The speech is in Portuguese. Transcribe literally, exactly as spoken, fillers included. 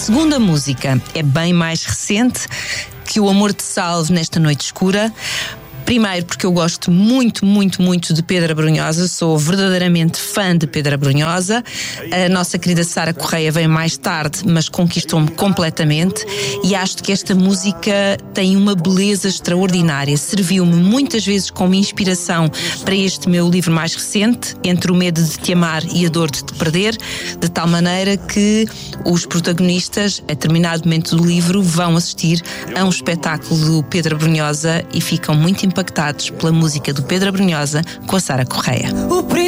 segunda música é bem mais recente que O Amor Te Salve Nesta Noite Escura. Primeiro porque eu gosto muito, muito, muito de Pedro Abrunhosa, sou verdadeiramente fã de Pedro Abrunhosa. A nossa querida Sara Correia veio mais tarde, mas conquistou-me completamente, e acho que esta música tem uma beleza extraordinária. Serviu-me muitas vezes como inspiração para este meu livro mais recente, Entre o Medo de Te Amar e a Dor de Te Perder, de tal maneira que os protagonistas, a determinado momento do livro, vão assistir a um espetáculo do Pedro Abrunhosa e ficam muito impactados pela música do Pedro Abrunhosa com a Sara Correia.